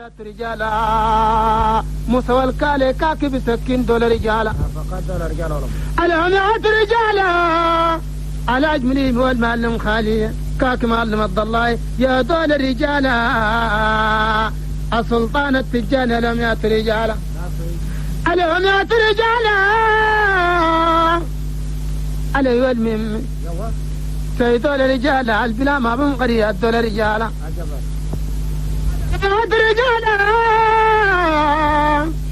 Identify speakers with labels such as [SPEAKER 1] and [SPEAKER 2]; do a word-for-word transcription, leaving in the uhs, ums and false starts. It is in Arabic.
[SPEAKER 1] مئة رجالا مستوى الكالي كاكي بسكين دول رجالا
[SPEAKER 2] فقد دول رجالا
[SPEAKER 1] على مئة رجالا على أجملي هو المعلم خالي كاكي معلم الضلاي يا دول رجالا السلطان التجان على مئة رجالا على مئة رجالا على يولمي سيد دول رجالا البلا ما بنقري دول رجالا
[SPEAKER 2] عجبا
[SPEAKER 1] مئة رجالا